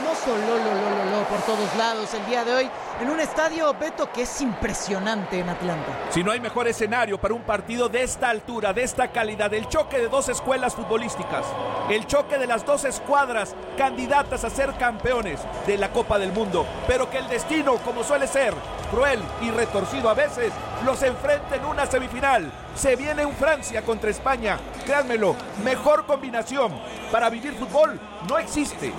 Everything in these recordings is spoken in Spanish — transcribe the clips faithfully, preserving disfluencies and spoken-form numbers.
famoso lo, lo, lo, lo, lo por todos lados el día de hoy en un estadio, Beto, que es impresionante en Atlanta. Si no hay mejor escenario para un partido de esta altura, de esta calidad, el choque de dos escuelas futbolísticas, el choque de las dos escuadras candidatas a ser campeones de la Copa del Mundo, pero que el destino, como suele ser, cruel y retorcido a veces, los enfrenta en una semifinal. Se viene un Francia contra España, créanmelo, mejor combinación para vivir fútbol no existe.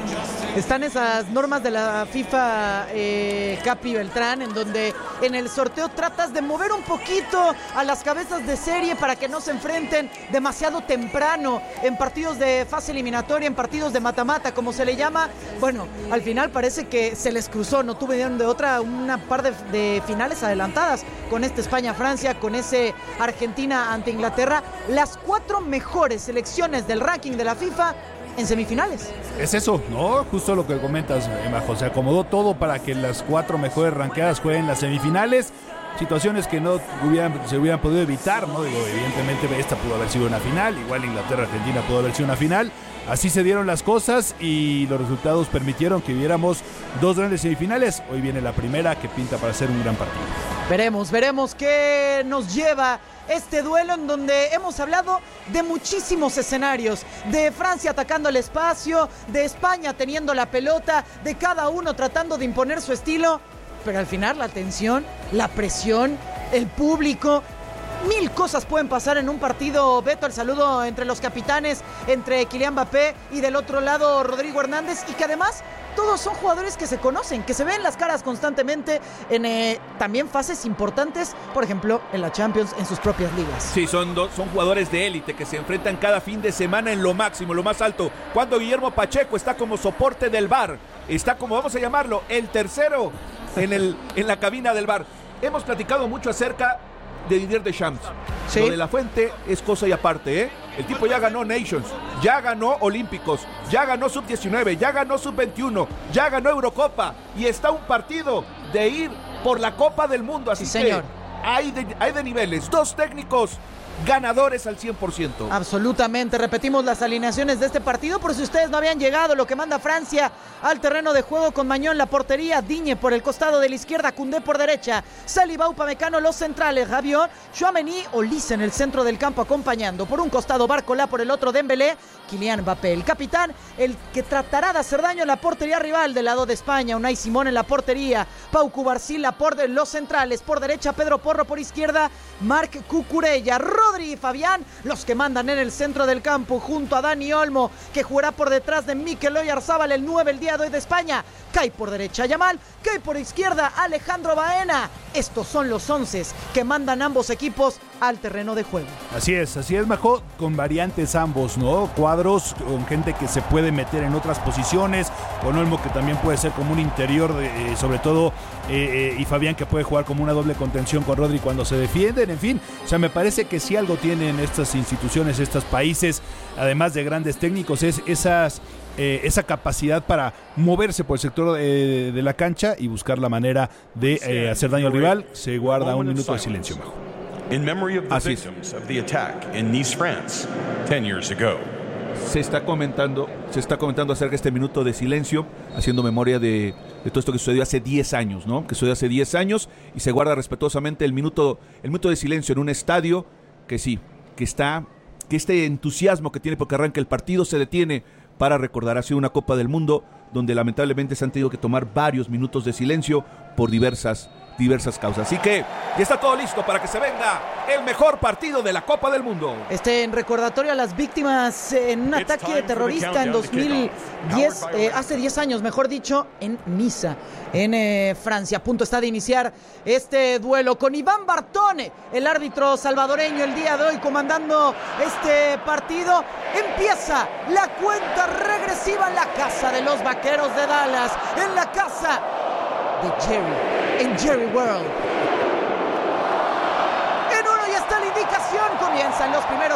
Están esas normas de la FIFA, eh, Capi Beltrán, en donde en el sorteo tratas de mover un poquito a las cabezas de serie para que no se enfrenten demasiado temprano en partidos de fase eliminatoria, en partidos de mata-mata, como se le llama. Bueno, al final parece que se les cruzó, no tuvieron de otra una par de, de finales adelantadas con este España-Francia, con ese Argentina ante Inglaterra, las cuatro mejores selecciones del ranking de la FIFA en semifinales. Es eso, ¿no? Justo lo que comentas, Majo. Se acomodó todo para que las cuatro mejores ranqueadas jueguen las semifinales. Situaciones que no hubieran, se hubieran podido evitar, ¿no? Digo, evidentemente esta pudo haber sido una final, igual Inglaterra-Argentina pudo haber sido una final. Así se dieron las cosas y los resultados permitieron que viéramos dos grandes semifinales. Hoy viene la primera, que pinta para ser un gran partido. Veremos, veremos qué nos lleva este duelo, en donde hemos hablado de muchísimos escenarios, de Francia atacando el espacio, de España teniendo la pelota, de cada uno tratando de imponer su estilo, pero al final la tensión, la presión, el público, mil cosas pueden pasar en un partido. Beto, el saludo entre los capitanes, entre Kylian Mbappé y del otro lado Rodrigo Hernández, y que además todos son jugadores que se conocen, que se ven las caras constantemente en eh, también fases importantes, por ejemplo, en la Champions, en sus propias ligas. Sí, son, do, son jugadores de élite que se enfrentan cada fin de semana en lo máximo, lo más alto. Cuando Guillermo Pacheco está como soporte del V A R, está como, vamos a llamarlo, el tercero en, el, en la cabina del V A R. Hemos platicado mucho acerca de Didier Deschamps. ¿Sí? Lo de la Fuente es cosa y aparte, ¿eh? El tipo ya ganó Nations, ya ganó Olímpicos, ya ganó sub diecinueve, ya ganó sub veintiuno, ya ganó Eurocopa y está un partido de ir por la Copa del Mundo. Así sí, que señor. Hay, de, hay de niveles, dos técnicos ganadores al cien por ciento. Absolutamente, repetimos las alineaciones de este partido por si ustedes no habían llegado. Lo que manda Francia al terreno de juego con Mañón la portería, Digne por el costado de la izquierda, Koundé por derecha, Saliba, Upamecano los centrales, Rabiot, Tchouaméni, Olise en el centro del campo acompañando. Por un costado Barcola, por el otro Dembélé, Kylian Mbappé, el capitán, el que tratará de hacer daño en la portería rival del lado de España, Unai Simón en la portería, Pau Cubarsí por de los centrales, por derecha Pedro Porro, por izquierda Marc Cucurella, Rodri y Fabián, los que mandan en el centro del campo, junto a Dani Olmo, que jugará por detrás de Mikel Oyarzabal, el nueve el día de hoy de España. Cae por derecha Yamal, cae por izquierda Alejandro Baena. Estos son los once que mandan ambos equipos al terreno de juego. Así es, así es, Majo, con variantes ambos, ¿no? Cuadros con gente que se puede meter en otras posiciones, con Olmo que también puede ser como un interior, de, eh, sobre todo, eh, eh, y Fabián que puede jugar como una doble contención con Rodri cuando se defienden, en fin. O sea, me parece que si algo tienen estas instituciones, estos países, además de grandes técnicos, es esas... Eh, esa capacidad para moverse por el sector eh, de la cancha y buscar la manera de eh, hacer daño al rival. Se guarda un minuto de silencio, Majo. In memory of the Así victims of the attack in Nice, France, ten years ago. Se está comentando, se está comentando acerca de este minuto de silencio, haciendo memoria de, de todo esto que sucedió hace diez años, ¿no? Que sucedió hace diez años y se guarda respetuosamente el minuto, el minuto de silencio en un estadio que sí, que está, que este entusiasmo que tiene porque arranca el partido se detiene para recordar. Ha sido una Copa del Mundo donde lamentablemente se han tenido que tomar varios minutos de silencio por diversas, diversas causas. Así que ya está todo listo para que se venga el mejor partido de la Copa del Mundo. Este en recordatorio a las víctimas en un ataque terrorista en dos mil diez, eh, hace diez años, mejor dicho, en Niza, en eh, Francia. A punto está de iniciar este duelo con Iván Bartone, el árbitro salvadoreño el día de hoy comandando este partido. Empieza la cuenta regresiva en la casa de los Vaqueros de Dallas, en la casa de Jerry, en Jerry World. En uno ya está la indicación, comienzan los primeros cuarenta y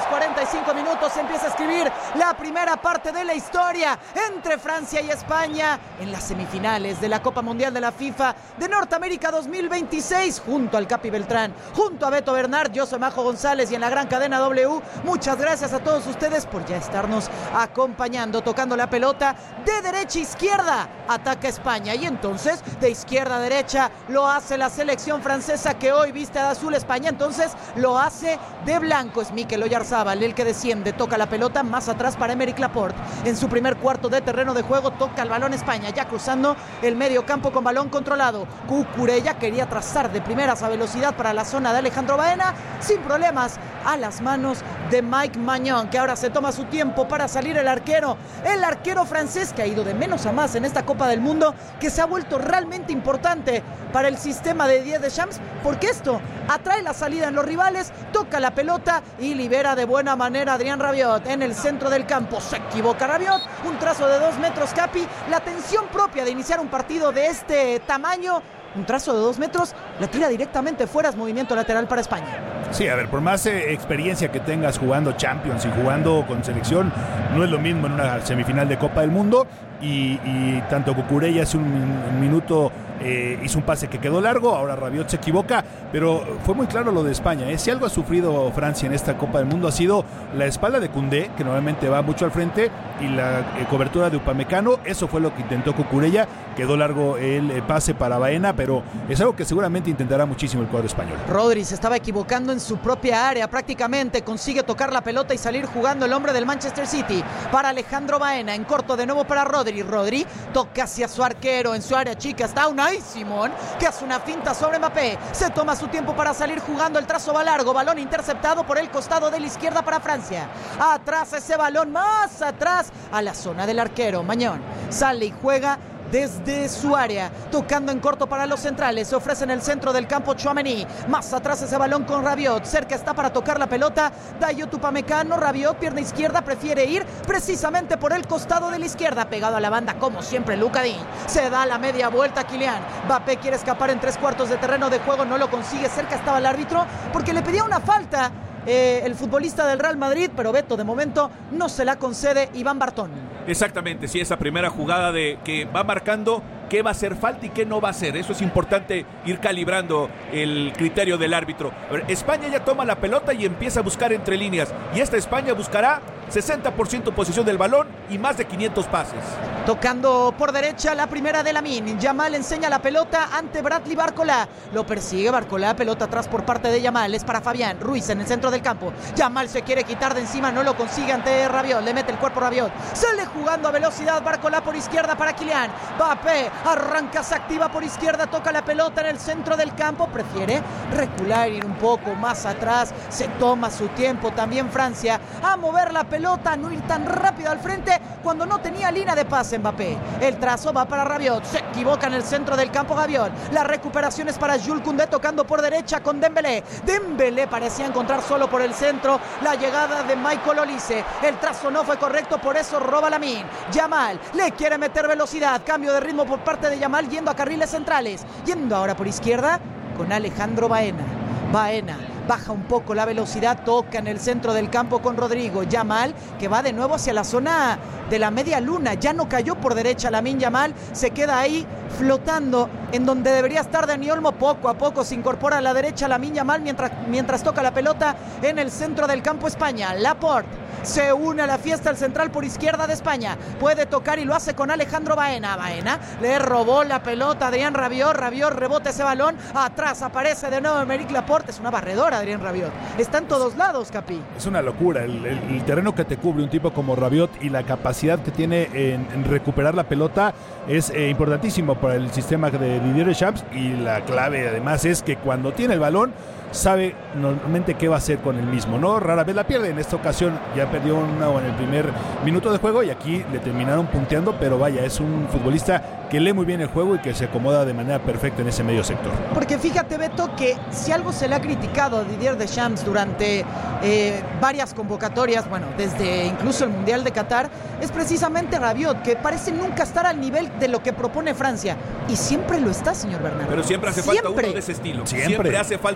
y cinco minutos se empieza a escribir la primera parte de la historia entre Francia y España en las semifinales de la Copa Mundial de la FIFA de Norteamérica dos mil veintiséis, junto al Capi Beltrán, junto a Beto Bernard, yo soy Majo González y en la gran cadena W. Muchas gracias a todos ustedes por ya estarnos acompañando, tocando la pelota de derecha a izquierda, ataca España y entonces de izquierda a derecha lo hace la selección francesa que hoy viste de azul. España entonces lo hace de blanco. Es Mikel Oyarzábal el que desciende, toca la pelota más atrás para Aymeric Laporte. En su primer cuarto de terreno de juego toca el balón España, ya cruzando el medio campo con balón controlado. Cucurella quería trazar de primeras a velocidad para la zona de Alejandro Baena, sin problemas a las manos de Mike Maignan, que ahora se toma su tiempo para salir el arquero. El arquero francés que ha ido de menos a más en esta Copa del Mundo, que se ha vuelto realmente importante para el sistema de Didier Deschamps, porque esto atrae la salida en los rivales, toca la pelota y libera de buena manera a Adrien Rabiot en el centro del campo. Se equivoca Rabiot, un trazo de dos metros, Capi. La tensión propia de iniciar un partido de este tamaño, un trazo de dos metros, la tira directamente fuera, es movimiento lateral para España. Sí, a ver, por más eh, experiencia que tengas jugando Champions y jugando con selección, no es lo mismo en una semifinal de Copa del Mundo. Y, y tanto Cucurella hace un, un minuto eh, hizo un pase que quedó largo, ahora Rabiot se equivoca, pero fue muy claro lo de España, ¿eh? Si algo ha sufrido Francia en esta Copa del Mundo ha sido la espalda de Koundé, que normalmente va mucho al frente, y la eh, cobertura de Upamecano. Eso fue lo que intentó Cucurella, quedó largo el eh, pase para Baena, pero es algo que seguramente intentará muchísimo el cuadro español. Rodri se estaba equivocando en su propia área, prácticamente consigue tocar la pelota y salir jugando el hombre del Manchester City para Alejandro Baena, en corto de nuevo para Rodri. Rodri toca hacia su arquero en su área chica, está Unai Simón que hace una finta sobre Mbappé, se toma su tiempo para salir jugando, el trazo va largo, balón interceptado por el costado de la izquierda para Francia. Atrás ese balón, más atrás a la zona del arquero. Maignan sale y juega desde su área, tocando en corto para los centrales, se ofrece en el centro del campo Tchouaméni, más atrás ese balón con Rabiot, cerca está para tocar la pelota Dayot Upamecano. Rabiot, pierna izquierda, prefiere ir precisamente por el costado de la izquierda, pegado a la banda como siempre Luka Digne, se da la media vuelta Kylian Mbappé, quiere escapar en tres cuartos de terreno de juego, no lo consigue, cerca estaba el árbitro porque le pedía una falta eh, el futbolista del Real Madrid, pero Beto de momento no se la concede Iván Bartón. Exactamente, sí, esa primera jugada de que va marcando qué va a hacer falta y qué no va a hacer. Eso es importante, ir calibrando el criterio del árbitro. A ver, España ya toma la pelota y empieza a buscar entre líneas. Y esta España buscará sesenta por ciento posesión del balón y más de quinientos pases. Tocando por derecha la primera de Lamine. Yamal enseña la pelota ante Bradley Barcola. Lo persigue Barcola, pelota atrás por parte de Yamal. Es para Fabián Ruiz en el centro del campo. Yamal se quiere quitar de encima, no lo consigue ante Rabiot. Le mete el cuerpo Rabiot. Sale jugando a velocidad Barcola por izquierda para Kylian Mbappé. Arranca, se activa por izquierda, toca la pelota en el centro del campo. Prefiere recular, ir un poco más atrás. Se toma su tiempo también Francia a mover la pelota, no ir tan rápido al frente cuando no tenía línea de pase Mbappé. El trazo va para Rabiot, se equivoca en el centro del campo Rabiot. La recuperación es para Jules Koundé, tocando por derecha con Dembélé. Dembélé parecía encontrar solo por el centro la llegada de Michael Olise. El trazo no fue correcto, por eso roba Lamine. Yamal le quiere meter velocidad, cambio de ritmo por parte de Yamal, yendo a carriles centrales, yendo ahora por izquierda con Alejandro Baena. Baena baja un poco la velocidad, toca en el centro del campo con Rodrigo. Yamal que va de nuevo hacia la zona de la media luna, ya no cayó por derecha Lamine Yamal, se queda ahí flotando en donde debería estar Dani Olmo. Poco a poco se incorpora a la derecha Lamine Yamal mientras, mientras toca la pelota en el centro del campo España. Laporte se une a la fiesta, el central por izquierda de España, puede tocar y lo hace con Alejandro Baena. Baena le robó la pelota a Adrien Rabiot, Rabiot rebota ese balón, atrás aparece de nuevo Aymeric Laporte. Es una barredora Adrien Rabiot, está en todos lados, Capi. Es una locura el, el, el terreno que te cubre un tipo como Rabiot y la capacidad que tiene en, en recuperar la pelota es eh, importantísimo para el sistema de Didier Deschamps, y la clave además es que cuando tiene el balón sabe normalmente qué va a hacer con el mismo, ¿no? Rara vez la pierde. En esta ocasión ya perdió una en el primer minuto de juego y aquí le terminaron punteando, pero vaya, es un futbolista que lee muy bien el juego y que se acomoda de manera perfecta en ese medio sector. Porque fíjate, Beto, que si algo se le ha criticado a Didier Deschamps durante eh, varias convocatorias, bueno, desde incluso el Mundial de Qatar, es precisamente Rabiot, que parece nunca estar al nivel de lo que propone Francia. Y siempre lo está, señor Bernardo. Pero siempre hace siempre. falta uno de ese estilo. Siempre. Siempre hace falta uno de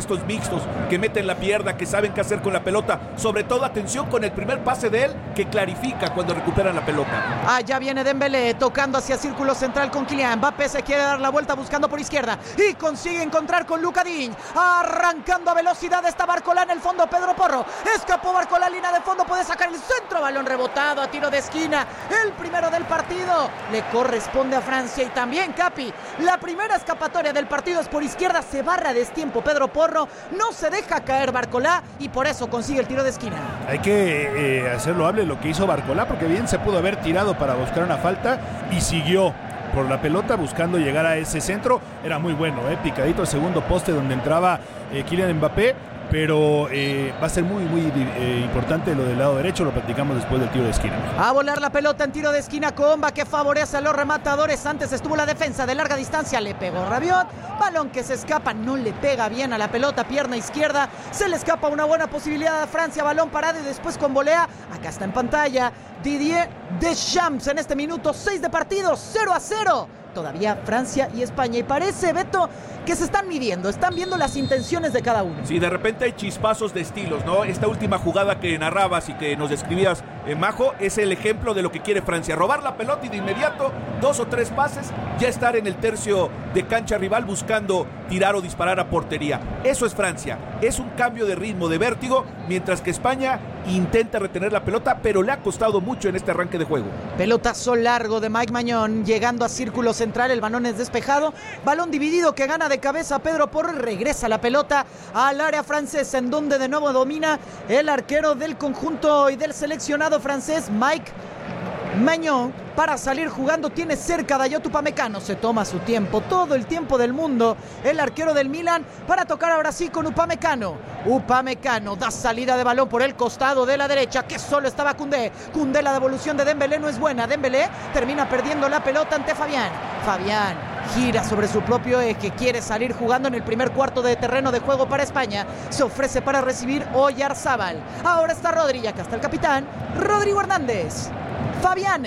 estos mixtos que meten la pierna, que saben qué hacer con la pelota. Sobre todo, atención con el primer pase de él, que clarifica cuando recuperan la pelota. Ah, ya viene Dembélé tocando hacia círculo central con Kylian. Mbappé se quiere dar la vuelta buscando por izquierda y consigue encontrar con Luka Digne. Arrancando a velocidad está Barcola en el fondo. Pedro Porro. Escapó Barcola, línea de fondo. Puede sacar el centro. Balón rebotado a tiro de esquina. El primero del partido. Le corresponde a Francia y también Capi. La primera escapatoria del partido es por izquierda. Se barra a destiempo Pedro Porro. No se deja caer Barcola y por eso consigue el tiro de esquina. Hay que eh, hacerlo hable lo que hizo Barcola, porque bien se pudo haber tirado para buscar una falta y siguió por la pelota buscando llegar a ese centro. Era muy bueno, eh, picadito el segundo poste donde entraba eh, Kylian Mbappé, pero eh, va a ser muy muy eh, importante lo del lado derecho. Lo platicamos después del tiro de esquina. A volar la pelota en tiro de esquina, Comba, que favorece a los rematadores. Antes estuvo la defensa de larga distancia, le pegó Rabiot, balón que se escapa, no le pega bien a la pelota, pierna izquierda, se le escapa una buena posibilidad a Francia, balón parado y después con volea. Acá está en pantalla Didier Deschamps en este minuto seis de partido, cero a cero. Todavía Francia y España, y parece, Beto, que se están midiendo, están viendo las intenciones de cada uno. Sí, de repente hay chispazos de estilos, ¿no? Esta última jugada que narrabas y que nos describías, eh, Majo, es el ejemplo de lo que quiere Francia: robar la pelota y de inmediato, dos o tres pases, ya estar en el tercio de cancha rival buscando tirar o disparar a portería. Eso es Francia, es un cambio de ritmo, de vértigo, mientras que España intenta retener la pelota, pero le ha costado mucho en este arranque de juego. Pelotazo largo de Mike Maignan, llegando a círculo central, el balón es despejado, balón dividido que gana de cabeza Pedro Porro y regresa la pelota al área francesa, en donde de nuevo domina el arquero del conjunto y del seleccionado francés, Mike Maignan, para salir jugando. Tiene cerca Dayot Upamecano, se toma su tiempo, todo el tiempo del mundo, el arquero del Milan, para tocar ahora sí con Upamecano. Upamecano da salida de balón por el costado de la derecha, que solo estaba Koundé. Koundé, la devolución de Dembélé no es buena. Dembélé termina perdiendo la pelota ante Fabián. Fabián gira sobre su propio eje, quiere salir jugando en el primer cuarto de terreno de juego para España. Se ofrece para recibir Oyarzábal. Ahora está Rodri, y acá está el capitán, Rodrigo Hernández. Fabián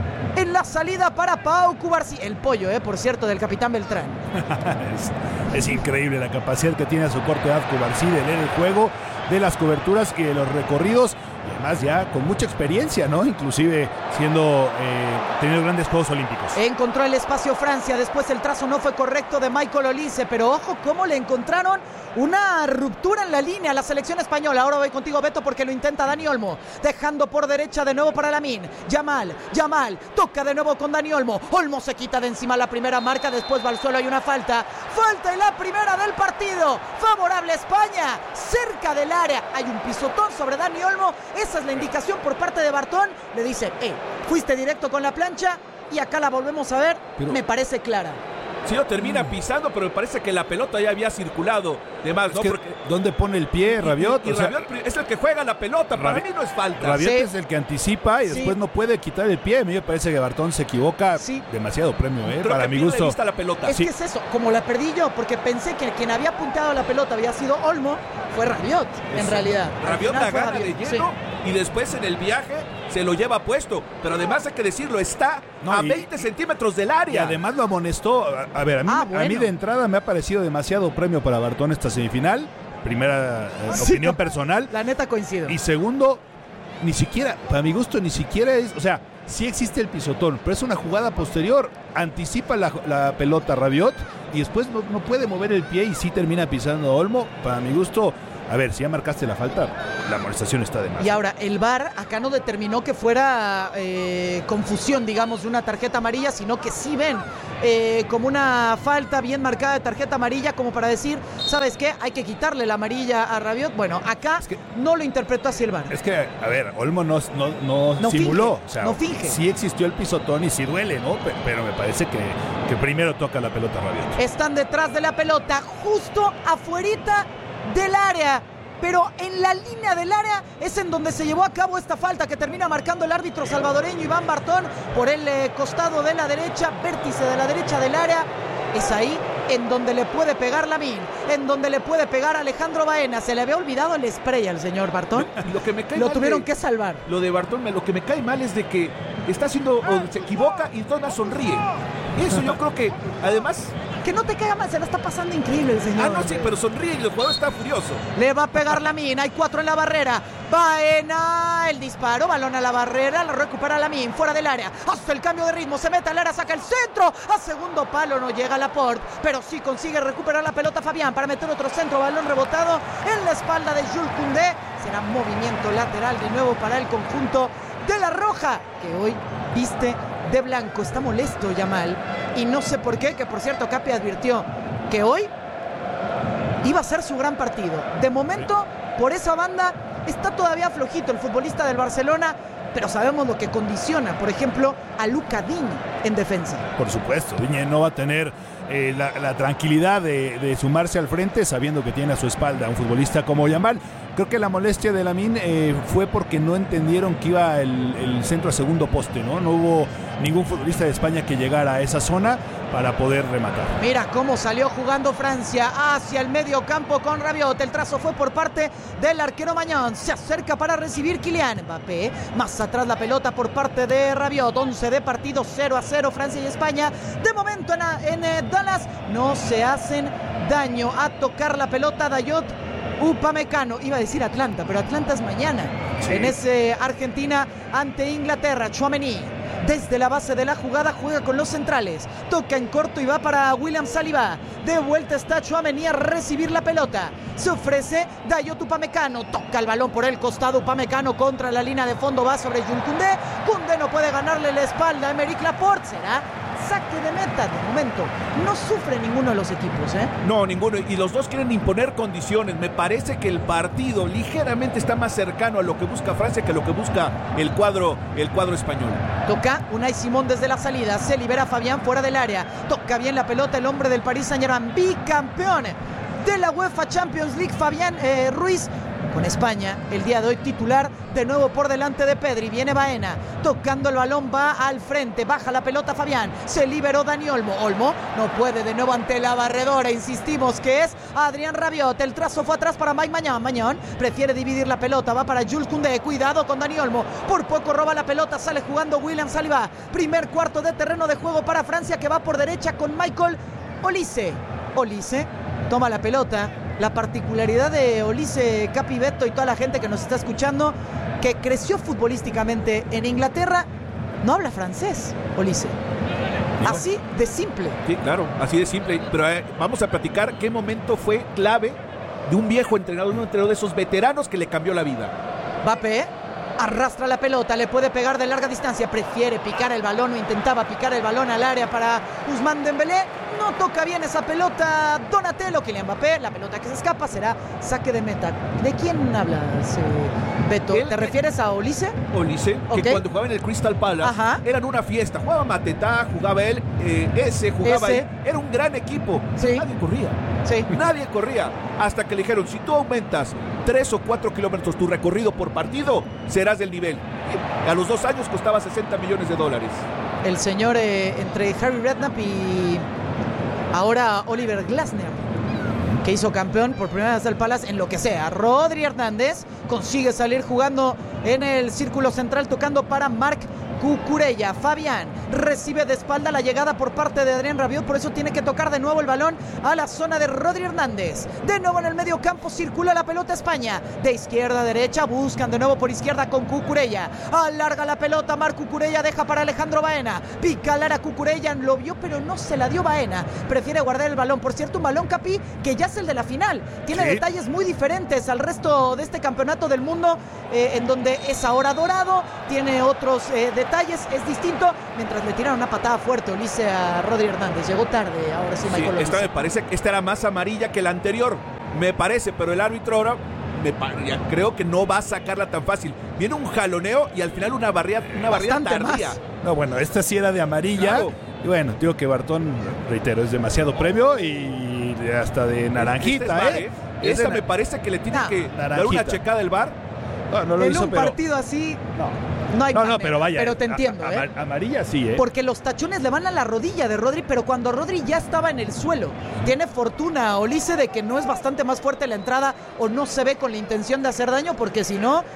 en la salida para Pau Cubarsí. El pollo, eh, por cierto, del capitán Beltrán. es, es increíble la capacidad que tiene a su corta edad Cubarsí de leer el juego, de las coberturas y de los recorridos. Y además ya con mucha experiencia, ¿no? Inclusive siendo eh, teniendo grandes Juegos Olímpicos. Encontró el espacio Francia, después el trazo no fue correcto de Michael Olise, pero ojo cómo le encontraron una ruptura en la línea a la selección española. Ahora voy contigo, Beto, porque lo intenta Dani Olmo, dejando por derecha de nuevo para Lamine. Yamal, Yamal, toca de nuevo con Dani Olmo. Olmo se quita de encima la primera marca, después va al suelo, hay una falta. Falta y la primera del partido, favorable a España, cerca del área. Hay un pisotón sobre Dani Olmo. Esa es la indicación por parte de Bartón. Le dice, eh, fuiste directo con la plancha y acá la volvemos a ver. Pero me parece clara. Sí, lo termina pisando, pero me parece que la pelota ya había circulado de más, ¿no? Es que, Porque... ¿dónde pone el pie Rabiot? Y, y, y o sea, Rabiot es el que juega la pelota, para Rabiot, mí no es falta. Rabiot sí. es el que anticipa y sí. después no puede quitar el pie. A mí me parece que Bartón se equivoca sí. demasiado premio, ¿eh? Creo para que mi pierde gusto. vista la pelota. Es sí. que es eso, como la perdí yo, porque pensé que quien había apuntado la pelota había sido Olmo, fue Rabiot, en Eso. realidad. Rabiot la gana de lleno, sí. y después en el viaje se lo lleva puesto, pero además hay que decirlo, está No, a y- veinte centímetros del área. Y además lo amonestó. A, a ver, a mí, Ah, a bueno. mí de entrada me ha parecido demasiado premio para Bartón esta semifinal. Primera eh, Sí, opinión no, personal. La neta coincido. Y segundo, ni siquiera, para mi gusto, ni siquiera es, o sea, sí existe el pisotón, pero es una jugada posterior. Anticipa la, la pelota Rabiot y después no, no puede mover el pie y sí termina pisando a Olmo. Para mi gusto, a ver, si ya marcaste la falta, la amonestación está de más. Y ahora, el V A R acá no determinó que fuera eh, confusión, digamos, de una tarjeta amarilla, sino que sí ven eh, como una falta bien marcada de tarjeta amarilla, como para decir, ¿sabes qué? Hay que quitarle la amarilla a Rabiot. Bueno, acá Es que- no lo interpretó así el V A R. Es que, a ver, Olmo no, no, no, No simuló. finge, o sea, no finge. Sí existió el pisotón y sí duele, ¿no? Pe- Pero me parece que, que primero toca la pelota Rabiot. Están detrás de la pelota, justo afuerita del área. Pero en la línea del área es en donde se llevó a cabo esta falta que termina marcando el árbitro salvadoreño Iván Bartón por el eh, costado de la derecha, vértice de la derecha del área. Es ahí en donde le puede pegar Lamine, en donde le puede pegar Alejandro Baena. Se le había olvidado el spray al señor Bartón. Y lo que me cae Lo mal tuvieron de- que salvar. Lo de Bartón, me- lo que me cae mal es de que está haciendo, o se equivoca y Donna sonríe. Eso yo creo que, además, Que no te caiga mal, se la está pasando increíble el señor. Ah, no, sí, pero sonríe y el jugador está furioso. Le va a pegar Lamine, hay cuatro en la barrera. Baena, el disparo, balón a la barrera, la recupera Lamine, fuera del área. Hace el cambio de ritmo, se mete al área, saca el centro. A segundo palo no llega Laporte, pero sí consigue recuperar la pelota Fabián para meter otro centro, balón rebotado en la espalda de Jules Koundé. Será movimiento lateral de nuevo para el conjunto de la Roja, que hoy viste de blanco. Está molesto Yamal y no sé por qué, que por cierto Capi advirtió que hoy iba a ser su gran partido. De momento, por esa banda está todavía flojito el futbolista del Barcelona, pero sabemos lo que condiciona, por ejemplo, a Luka Digne en defensa. Por supuesto, Digne no va a tener eh, la, la tranquilidad de, de sumarse al frente sabiendo que tiene a su espalda a un futbolista como Yamal. Creo que la molestia de Lamine eh, fue porque no entendieron que iba el, el centro a segundo poste, ¿no? No hubo ningún futbolista de España que llegara a esa zona para poder rematar. Mira cómo salió jugando Francia hacia el medio campo con Rabiot. El trazo fue por parte del arquero Mañón. Se acerca para recibir Kylian Mbappé. Más atrás la pelota por parte de Rabiot. once de partido, cero a cero Francia y España. De momento en, en eh, Dallas no se hacen daño. A tocar la pelota Dayot Upamecano. Iba a decir Atlanta, pero Atlanta es mañana. Sí. En ese Argentina ante Inglaterra. Tchouaméni desde la base de la jugada juega con los centrales. Toca en corto y va para William Saliba. De vuelta está Tchouaméni a recibir la pelota. Se ofrece Dayot Upamecano. Toca el balón por el costado. Upamecano contra la línea de fondo. Va sobre Jules Koundé. Koundé no puede ganarle la espalda a Aymeric Laporte. Será saque de meta. De momento no sufre ninguno de los equipos, ¿eh? No, ninguno. Y los dos quieren imponer condiciones. Me parece que el partido ligeramente está más cercano a lo que busca Francia que a lo que busca el cuadro, el cuadro español. Toca Unai Simón desde la salida. Se libera Fabián fuera del área. Toca bien la pelota el hombre del Paris Saint-Germain. Bicampeón de la UEFA Champions League, Fabián eh, Ruiz. Con España, el día de hoy titular, de nuevo por delante de Pedri. Viene Baena, tocando el balón, va al frente, baja la pelota Fabián, se liberó Dani Olmo. Olmo no puede de nuevo ante la barredora, insistimos que es Adrián Rabiot. El trazo fue atrás para Mike Mañón. Mañón prefiere dividir la pelota, va para Jules Koundé. Cuidado con Dani Olmo, por poco roba la pelota, sale jugando William Saliba. Primer cuarto de terreno de juego para Francia, que va por derecha con Michael Olise. Olise toma la pelota. La particularidad de Olise, Capi, Beto y toda la gente que nos está escuchando, que creció futbolísticamente en Inglaterra, no habla francés, Olise. Así de simple. Sí, claro, así de simple. Pero eh, vamos a platicar qué momento fue clave de un viejo entrenador, un entrenador de esos veteranos que le cambió la vida. Mbappé arrastra la pelota, le puede pegar de larga distancia, prefiere picar el balón o intentaba picar el balón al área para Ousmane Dembélé. No toca bien esa pelota Donatello. Kylian Mbappé, la pelota que se escapa será saque de meta. ¿De quién hablas, eh, Beto? ¿Te refieres a Olise? Olise, okay. Que cuando jugaba en el Crystal Palace, ajá, eran una fiesta. Jugaba Matetá, jugaba él, eh, ese jugaba ese. él. Era un gran equipo. Sí. Nadie corría. Sí. Nadie corría. Hasta que le dijeron, si tú aumentas tres o cuatro kilómetros tu recorrido por partido, serás del nivel. Y a los dos años costaba sesenta millones de dólares. El señor eh, entre Harry Redknapp y ahora Oliver Glasner, que hizo campeón por primera vez del Palace en lo que sea. Rodri Hernández consigue salir jugando en el círculo central, tocando para Marc Cucurella. Fabián recibe de espalda la llegada por parte de Adrián Rabiot, por eso tiene que tocar de nuevo el balón a la zona de Rodri Hernández. De nuevo en el medio campo circula la pelota España, de izquierda a derecha, buscan de nuevo por izquierda con Cucurella. Alarga la pelota Marc Cucurella, deja para Alejandro Baena, pica Lara Cucurella, lo vio pero no se la dio Baena, prefiere guardar el balón. Por cierto, un balón, Capi, que ya es el de la final, tiene ¿sí? detalles muy diferentes al resto de este campeonato del mundo, eh, en donde es ahora dorado, tiene otros eh, detalles, es distinto, mientras le tiraron una patada fuerte Olise a Rodri Hernández. Llegó tarde, ahora sí, Michael sí, esta me parece que esta era más amarilla que la anterior, me parece, pero el árbitro ahora me ya creo que no va a sacarla tan fácil. Viene un jaloneo y al final una barrida, una barrida tardía. Más. No, bueno, esta sí era de amarilla. Claro. Y bueno, digo que Bartón, reitero, es demasiado premio y hasta de naranjita, es, ¿eh? Es esta me parece que le tiene no, que naranjita. dar una checada del V A R. No, no lo en hizo, un pero... partido así no, no hay no, manera, no, pero vaya, pero te entiendo, a, a, ¿eh? Amarilla sí, ¿eh? Porque los tachones le van a la rodilla de Rodri, pero cuando Rodri ya estaba en el suelo. Tiene fortuna Olise de que no es bastante más fuerte la entrada o no se ve con la intención de hacer daño, porque si no,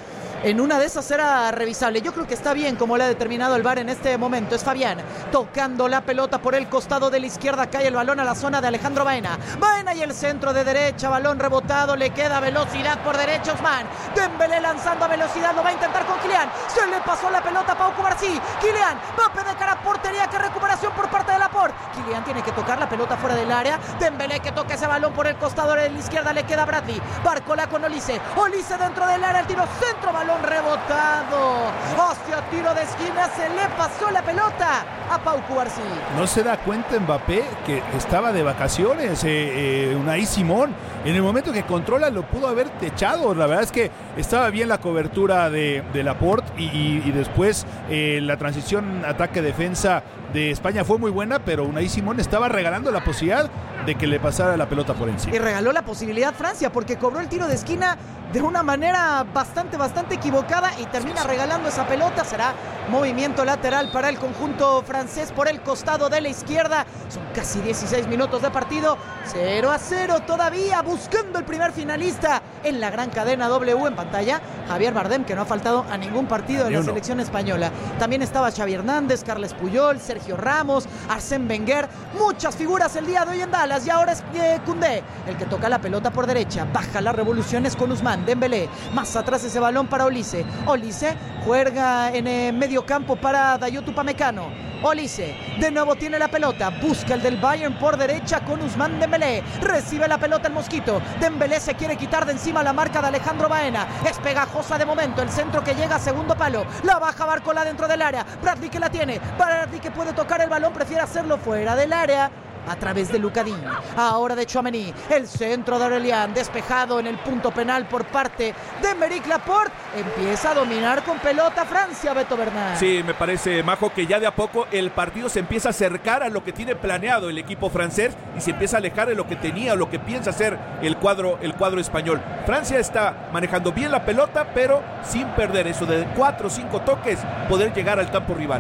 En una de esas era revisable. Yo creo que está bien como lo ha determinado el V A R en este momento. Es Fabián tocando la pelota por el costado de la izquierda. Cae el balón a la zona de Alejandro Baena. Baena y el centro de derecha. Balón rebotado. Le queda velocidad por derecha Ousmane. Dembélé lanzando a velocidad. Lo va a intentar con Kylian. Se le pasó la pelota a Pau Cubarsí. Kylian va a pedir cara a portería. Qué recuperación por parte de Laporte. Kylian tiene que tocar la pelota fuera del área. Dembélé que toca ese balón por el costado de la izquierda. Le queda Bradley. Barcola con Olise. Olise dentro del área. El tiro centro. Balón rebotado hacia tiro de esquina, se le pasó la pelota a Pau Cubarsí. No se da cuenta Mbappé que estaba de vacaciones, eh, eh, Unai Simón. En el momento que controla lo pudo haber techado. La verdad es que estaba bien la cobertura de, de Laporte y, y, y después eh, la transición ataque-defensa de España fue muy buena, pero Unai Simón estaba regalando la posibilidad de que le pasara la pelota por encima. Y regaló la posibilidad Francia porque cobró el tiro de esquina de una manera bastante, bastante equivocada y termina regalando esa pelota. Será movimiento lateral para el conjunto francés por el costado de la izquierda. Son casi dieciséis minutos de partido. cero a cero todavía, buscando el primer finalista en la gran cadena W. En pantalla, Javier Bardem, que no ha faltado a ningún partido de la selección española. También estaba Xavi Hernández, Carles Puyol, Sergio Ramos, Arsène Wenger. Muchas figuras el día de hoy en Dallas. Y ahora es eh, Koundé, el que toca la pelota por derecha. Baja las revoluciones con Ousmane Dembélé. Más atrás ese balón para Olise. Olise juega en eh, medio campo para Dayot Upamecano. Olise de nuevo tiene la pelota, busca el del Bayern por derecha con Ousmane Dembélé, recibe la pelota el Mosquito. Dembélé se quiere quitar de encima la marca de Alejandro Baena, es pegajosa de momento, el centro que llega a segundo palo, la baja Barcola dentro del área, Bradley que la tiene, Bradley que puede tocar el balón, prefiere hacerlo fuera del área a través de Lucas Digne. Ahora de Tchouaméni, el centro de Aurelian, despejado en el punto penal por parte de Aymeric Laporte. Empieza a dominar con pelota Francia, Beto Bernal. Sí, me parece, Majo, que ya de a poco el partido se empieza a acercar a lo que tiene planeado el equipo francés y se empieza a alejar de lo que tenía o lo que piensa hacer el cuadro, el cuadro español. Francia está manejando bien la pelota, pero sin perder eso de cuatro o cinco toques, poder llegar al campo rival.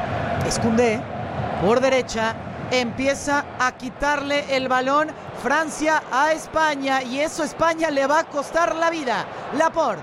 Es Koundé por derecha. Empieza a quitarle el balón Francia a España y eso a España le va a costar la vida. Laporte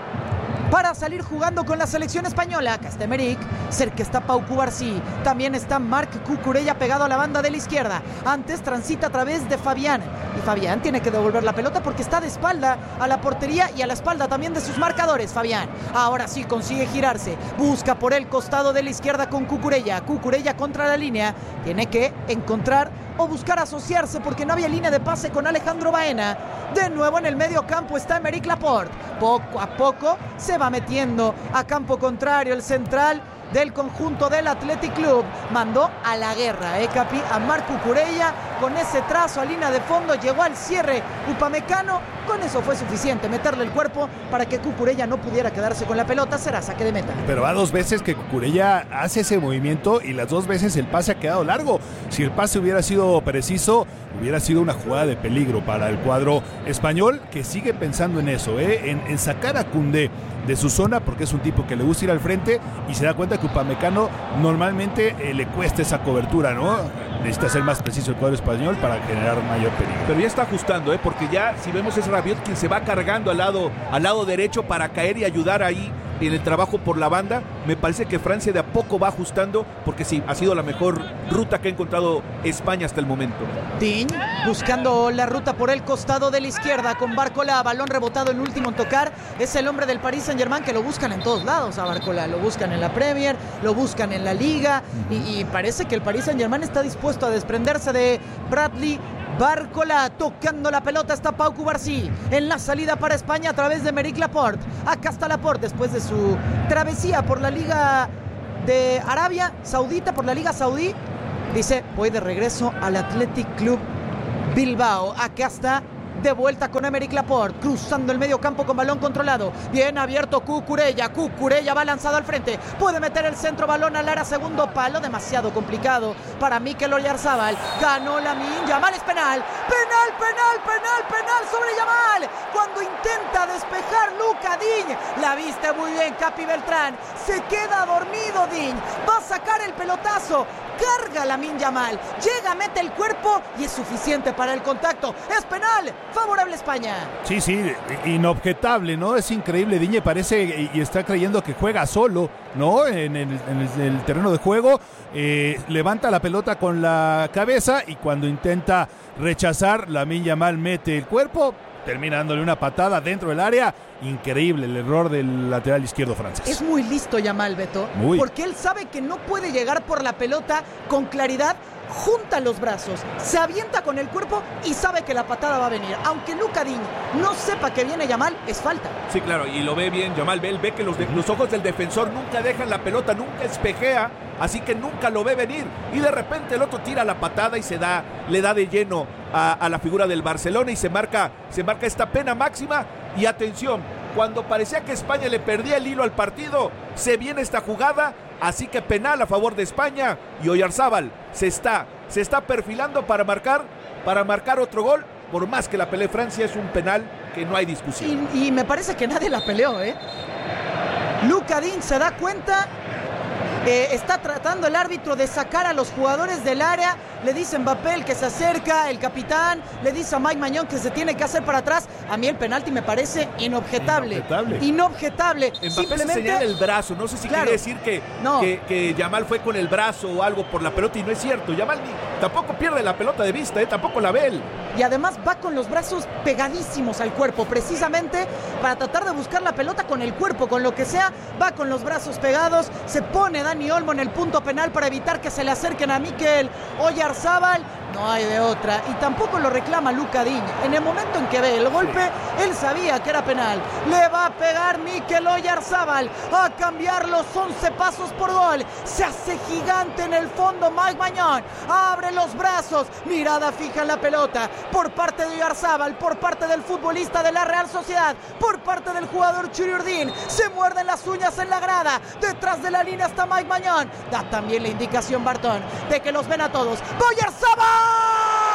para salir jugando con la selección española. Acá está Aymeric, cerca está Pau Cubarsí, también está Marc Cucurella pegado a la banda de la izquierda. Antes transita a través de Fabián y Fabián tiene que devolver la pelota porque está de espalda a la portería y a la espalda también de sus marcadores. Fabián ahora sí consigue girarse, busca por el costado de la izquierda con Cucurella. Cucurella contra la línea, tiene que encontrar o buscar asociarse porque no había línea de pase con Alejandro Baena. De nuevo en el medio campo está Aymeric Laporte, poco a poco se va metiendo a campo contrario el central del conjunto del Athletic Club. Mandó a la guerra, eh, Capi, a Marc Cucurella con ese trazo a línea de fondo, llegó al cierre Upamecano, con eso fue suficiente, meterle el cuerpo para que Cucurella no pudiera quedarse con la pelota, será saque de meta. Pero va dos veces que Cucurella hace ese movimiento y las dos veces el pase ha quedado largo. Si el pase hubiera sido preciso, hubiera sido una jugada de peligro para el cuadro español, que sigue pensando en eso, eh, en, en sacar a Koundé de su zona, porque es un tipo que le gusta ir al frente y se da cuenta que Upamecano normalmente eh, le cuesta esa cobertura, ¿no? Necesita ser más preciso el cuadro español para generar mayor peligro. Pero ya está ajustando, ¿eh? Porque ya, si vemos, es Rabiot quien se va cargando al lado, al lado derecho para caer y ayudar ahí en el trabajo por la banda. Me parece que Francia de a poco va ajustando, porque sí, ha sido la mejor ruta que ha encontrado España hasta el momento. Digne buscando la ruta por el costado de la izquierda con Barcola, balón rebotado en último en tocar, es el hombre del Paris Saint-Germain, que lo buscan en todos lados a Barcola, lo buscan en la Premier, lo buscan en la Liga, y, y parece que el Paris Saint-Germain está dispuesto a desprenderse de Bradley Barcola. Tocando la pelota está Pau Cubarsí en la salida para España a través de Aymeric Laporte. Acá está Laporte después de su travesía por la Liga de Arabia Saudita, por la Liga Saudí. Dice, voy de regreso al Athletic Club Bilbao. Acá está de vuelta con Aymeric Laporte, cruzando el medio campo con balón controlado, bien abierto Cucurella, Cucurella va lanzado al frente, puede meter el centro, balón al área, segundo palo, demasiado complicado para Mikel Oyarzabal, ganó Lamine Yamal, es penal, penal, penal, penal, penal sobre Yamal, cuando intenta despejar Lucas Digne, la viste muy bien Capi Beltrán, se queda dormido Digne, va a sacar el pelotazo, carga Lamine Yamal, llega, mete el cuerpo y es suficiente para el contacto. Es penal, favorable a España. Sí, sí, inobjetable, ¿no? Es increíble, Digne parece y está creyendo que juega solo, ¿no? En el, en el, en el terreno de juego, eh, levanta la pelota con la cabeza y cuando intenta rechazar, Lamine Yamal mete el cuerpo, termina dándole una patada dentro del área. Increíble el error del lateral izquierdo francés. Es muy listo Yamal, Beto, muy. porque él sabe que no puede llegar por la pelota con claridad. Junta los brazos, se avienta con el cuerpo y sabe que la patada va a venir. Aunque Luka Digne no sepa que viene Yamal, es falta. Sí, claro, y lo ve bien Yamal, ve, ve que los, de, los ojos del defensor nunca dejan la pelota, nunca espejea, así que nunca lo ve venir. Y de repente el otro tira la patada y se da, le da de lleno a, a la figura del Barcelona y se marca, se marca esta pena máxima. Y atención, cuando parecía que España le perdía el hilo al partido, se viene esta jugada. Así que penal a favor de España y Oyarzábal se está, se está perfilando para marcar, para marcar otro gol. Por más que la pelee Francia, es un penal que no hay discusión. Y, y me parece que nadie la peleó, ¿eh? Luka Digne se da cuenta, eh, está tratando el árbitro de sacar a los jugadores del área. Le dice Mbappé el que se acerca, el capitán, le dice a Mike Maignan que se tiene que hacer para atrás. A mí el penalti me parece inobjetable. Inobjetable. Inobjetable. Mbappé Simplemente se señala el brazo, no sé si claro, quiere decir que, no. que, que Yamal fue con el brazo o algo por la pelota y no es cierto. Yamal ni, tampoco pierde la pelota de vista, ¿eh? Tampoco la ve él. Y además va con los brazos pegadísimos al cuerpo, precisamente para tratar de buscar la pelota con el cuerpo, con lo que sea, va con los brazos pegados. Se pone Dani Olmo en el punto penal para evitar que se le acerquen a Mikel Oyarzábal. No hay de otra, y tampoco lo reclama Luka Digne. En el momento en que ve el golpe, él sabía que era penal. Le va a pegar Mikel Oyarzábal a cambiar los once pasos por gol. Se hace gigante en el fondo Mike Maignan. Abre los brazos, mirada fija en la pelota. Por parte de Oyarzábal, por parte del futbolista de la Real Sociedad, por parte del jugador Churiurdin. Se muerden las uñas en la grada. Detrás de la línea está Mike Maignan. Da también la indicación Bartón de que los ven a todos. ¡Oyarzábal!